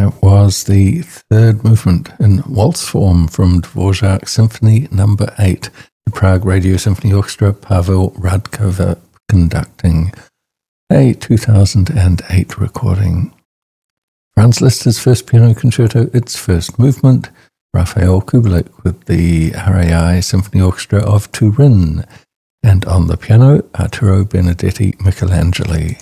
That was the third movement in waltz form from Dvorak Symphony No. 8, the Prague Radio Symphony Orchestra, Pavel Radkova conducting, a 2008 recording. Franz Liszt's first piano concerto, its first movement, Raphael Kubelik with the RAI Symphony Orchestra of Turin, and on the piano, Arturo Benedetti Michelangeli.